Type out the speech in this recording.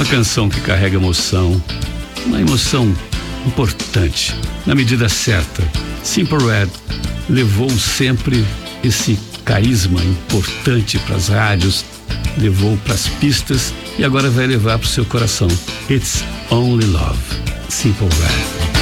canção que carrega emoção, uma emoção importante, na medida certa. Simple Red levou sempre esse carisma importante para as rádios, levou para as pistas e agora vai levar para o seu coração. It's Only Love, Simple Red.